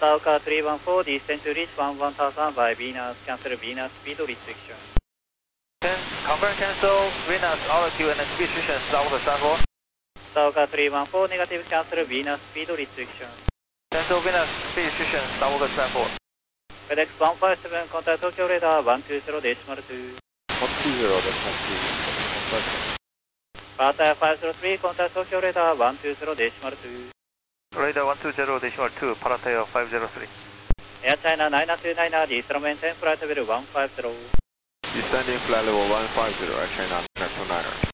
Sauka 314, descend to reach 11,000 by Venus, cancel Venus speed restriction. Confirm cancel Venus altitude and speed restriction, Southwest 34. Sauka 314, negative cancel Venus speed restriction. Cancel Venus speed restriction, Southwest 34. FedEx 157, contact Tokyo radar 120.2. 120.2. Pattaya 503, contact Tokyo radar 120.2. Radar 120.2, Pattaya 503. Air China 929, descend maintain flight level 150. Descending flight level 150, Air China 929.